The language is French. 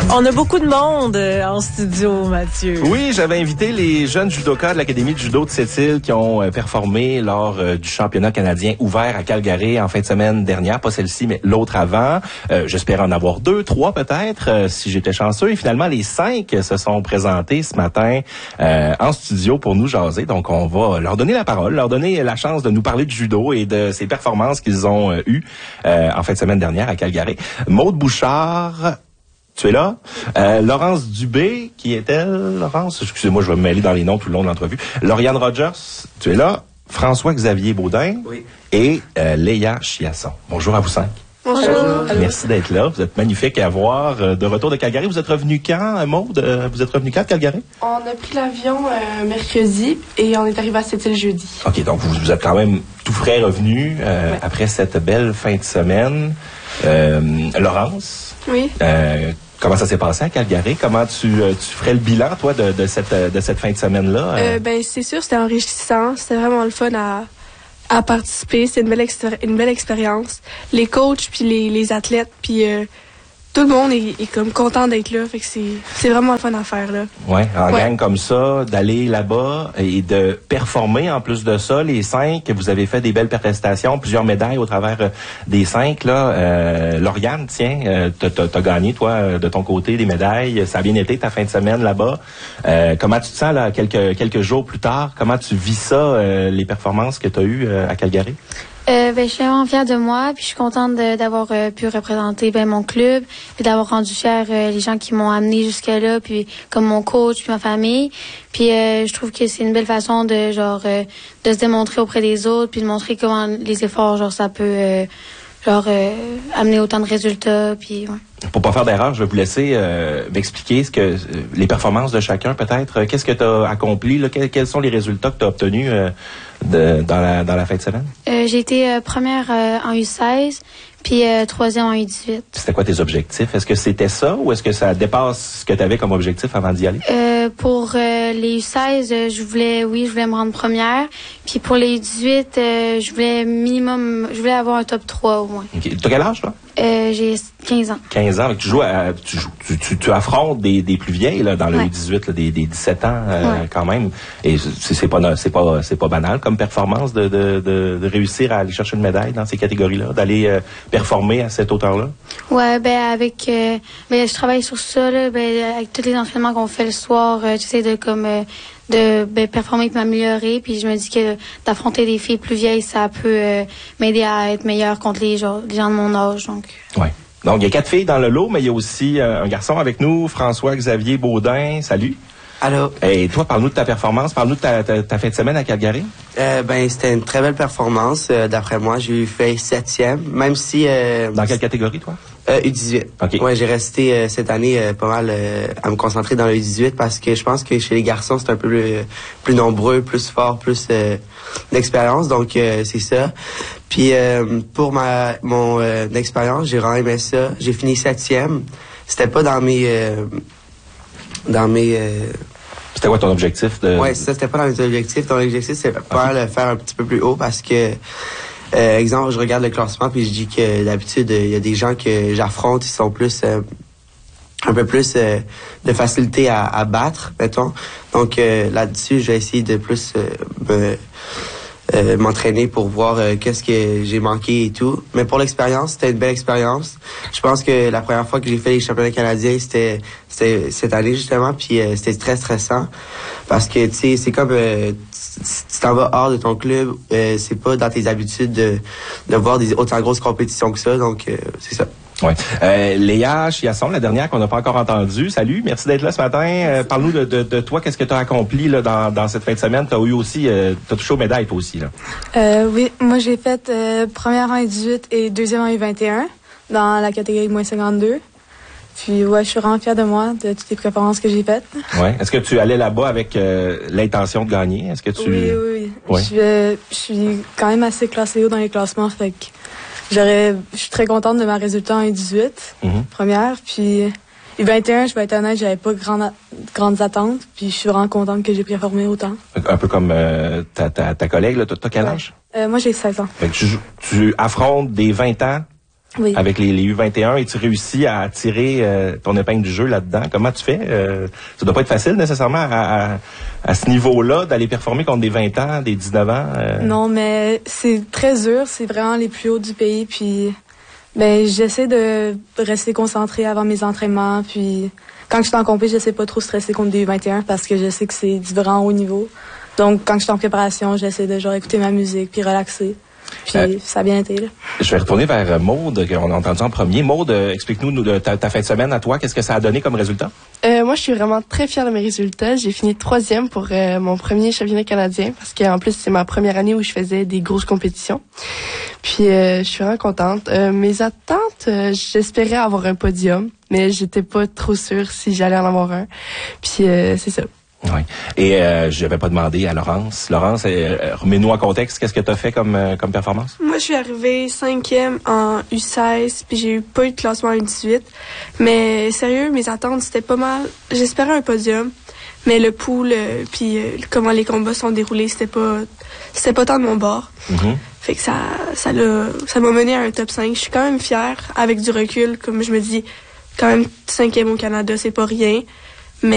On a beaucoup de monde en studio, Mathieu. Oui, j'avais invité les jeunes judokas de l'Académie de judo de Sept-Îles qui ont performé lors du championnat canadien ouvert à Calgary en fin de semaine dernière. Pas celle-ci, mais l'autre avant. J'espérais en avoir 2, 3 peut-être, si j'étais chanceux. Et finalement, les 5 se sont présentés ce matin en studio pour nous jaser. Donc, on va leur donner la parole, leur donner la chance de nous parler de judo et de ces performances qu'ils ont eues en fin de semaine dernière à Calgary. Maude Bouchard... Tu es là? Laurence Dubé, qui est-elle, Laurence? Excusez-moi, je vais me mêler dans les noms tout le long de l'entrevue. Lauriane Rogers, tu es là? François-Xavier Baudin. Oui. Et Léa Chiasson. Bonjour à vous 5. Bonjour. Merci d'être là. Vous êtes magnifique à voir de retour de Calgary. Vous êtes revenu quand, Maude? Vous êtes revenu quand de Calgary? On a pris l'avion mercredi et on est arrivé à Sept-Îles jeudi. OK, donc vous êtes quand même tout frais revenu après cette belle fin de semaine. Laurence? Oui. Comment ça s'est passé à Calgary? Comment tu ferais le bilan, toi, de cette fin de semaine-là? C'est sûr, c'était enrichissant. C'était vraiment le fun à participer. C'est une belle expérience. Les coachs, puis les athlètes, puis tout le monde est comme content d'être là. Fait que c'est vraiment le fun à faire, là. Ouais, en gang comme ça, d'aller là-bas et de performer en plus de ça, les 5, vous avez fait des belles prestations, plusieurs médailles au travers des 5, là. Lauriane, tiens, t'as gagné, toi, de ton côté, des médailles. Ça a bien été ta fin de semaine là-bas. Comment tu te sens, là, quelques jours plus tard? Comment tu vis ça, les performances que tu as eues à Calgary? Je suis vraiment fière de moi, puis je suis contente d'avoir pu représenter mon club, puis d'avoir rendu fier les gens qui m'ont amené jusque-là, puis comme mon coach, puis ma famille. Puis je trouve que c'est une belle façon de de se démontrer auprès des autres, puis de montrer comment les efforts ça peut amener autant de résultats, puis ouais. Pour pas faire d'erreur, je vais vous laisser m'expliquer les performances de chacun peut-être. Qu'est-ce que tu as accompli, là? Quels sont les résultats que tu as obtenus dans la fin de semaine? J'ai été première en U16, puis troisième en U18. C'était quoi tes objectifs? Est-ce que c'était ça ou est-ce que ça dépasse ce que tu avais comme objectif avant d'y aller? Pour les U16, je voulais me rendre première. Puis pour les U18, je voulais avoir un top 3 au moins. Okay. Tu as quel âge, toi? J'ai 15 ans. 15 ans. Tu affrontes des plus vieilles, là, dans le U18, là, des 17 ans, quand même. Et c'est pas banal comme performance de réussir à aller chercher une médaille dans ces catégories-là, d'aller performer à cette hauteur-là? Ouais, je travaille sur ça, là, avec tous les entraînements qu'on fait le soir, j'essaie de performer et m'améliorer, puis je me dis que d'affronter des filles plus vieilles, ça peut m'aider à être meilleure contre les gens de mon âge. Donc il y a 4 filles dans le lot, mais il y a aussi un garçon avec nous, François-Xavier Baudin. Salut. Allô. Et toi, parle-nous de ta performance, parle-nous de ta fin de semaine à Calgary. C'était une très belle performance, d'après moi. J'ai fait 7e, même si... Dans quelle catégorie, toi? U18. Okay. Ouais, j'ai resté cette année pas mal à me concentrer dans le U18 parce que je pense que chez les garçons, c'est un peu plus nombreux, plus fort, plus d'expérience. Donc, c'est ça. Puis, pour mon expérience, j'ai vraiment aimé ça. J'ai fini 7e. C'était pas dans mes... C'était quoi ton objectif? Ouais, ça, c'était pas dans mes objectifs. Ton objectif, c'est pas le faire un petit peu plus haut parce que, exemple, je regarde le classement puis je dis que d'habitude, il y a des gens que j'affronte, ils sont plus, un peu plus de facilité à battre, mettons. Donc, là-dessus, je vais essayer de plus m'entraîner pour voir qu'est-ce que j'ai manqué et tout. Mais pour l'expérience, c'était une belle expérience. Je pense que la première fois que j'ai fait les championnats canadiens, c'était cette année justement, puis c'était très stressant parce que tu sais, c'est comme tu t'en vas hors de ton club, c'est pas dans tes habitudes de voir des autant grosses compétitions que ça, donc c'est ça. Ouais. Léa Chiasson, la dernière qu'on n'a pas encore entendue. Salut, merci d'être là ce matin. Parle-nous de toi, qu'est-ce que tu as accompli là, dans cette fin de semaine? Tu as eu aussi, t'as touché aux médailles toi aussi, là. Oui, moi j'ai fait première en U18 et deuxième en U21 dans la catégorie moins 52. Puis je suis vraiment fière de moi, de toutes les performances que j'ai faites. Ouais. Est-ce que tu allais là-bas avec l'intention de gagner? Est-ce que tu... Oui. Ouais. Je suis quand même assez classée haut dans les classements, fait que je suis très contente de ma résultat en U18, première. Puis U21, je vais être honnête, j'avais pas grandes attentes. Puis je suis vraiment contente que j'ai performé autant. Un peu comme ta collègue, là. T'as quel âge? Moi, j'ai 16 ans. Fait que tu affrontes des 20 ans Oui. Avec les U21 et tu réussis à tirer ton épingle du jeu là-dedans. Comment tu fais? Ça doit pas être facile nécessairement à ce niveau-là d'aller performer contre des 20 ans, des 19 ans. Non, mais c'est très dur. C'est vraiment les plus hauts du pays. Puis, j'essaie de rester concentrée avant mes entraînements. Puis, quand je suis en compé, j'essaie pas trop stresser contre des U21 parce que je sais que c'est du vraiment haut niveau. Donc, quand je suis en préparation, j'essaie de genre écouter ma musique puis relaxer. Puis ça a bien été, là. Je vais retourner vers Maude, qu'on a entendu en premier. Maude, explique-nous ta fin de semaine à toi. Qu'est-ce que ça a donné comme résultat? Moi, je suis vraiment très fière de mes résultats. J'ai fini 3e pour mon premier championnat canadien parce qu'en plus, c'est ma première année où je faisais des grosses compétitions. Puis, je suis vraiment contente. Mes attentes, j'espérais avoir un podium, mais j'étais pas trop sûre si j'allais en avoir un. Puis, c'est ça. Oui. Et je n'avais pas demandé à Laurence. Laurence, remets-nous en contexte. Qu'est-ce que tu as fait comme performance? Moi, je suis arrivée 5e en U16, puis j'ai pas eu de classement en U18. Mais sérieux, mes attentes, c'était pas mal. J'espérais un podium, mais le pool, puis comment les combats sont déroulés, c'était pas tant de mon bord. Mm-hmm. Fait que ça m'a mené à un top 5. Je suis quand même fière, avec du recul, comme je me dis, quand même 5e au Canada, c'est pas rien.